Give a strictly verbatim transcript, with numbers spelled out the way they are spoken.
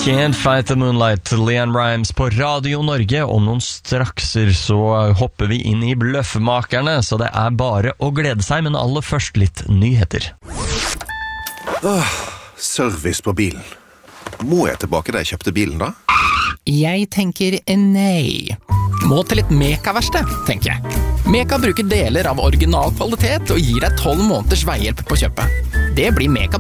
Can't Fight the Moonlight, Leanne Rimes på Radio Norge. Om noen strakser så hopper vi inn i bløffmakerne, så det er bare å glede seg, men aller først litt nyheter. Åh, service på bilen. Må jeg tilbake da jeg kjøpte bilen da? Jeg tenker nei. Må til et Meka-verksted, tenker jeg. Meka bruker deler av original kvalitet og gir deg tolv måneders veihjelp på kjøpet. Det blir Meka.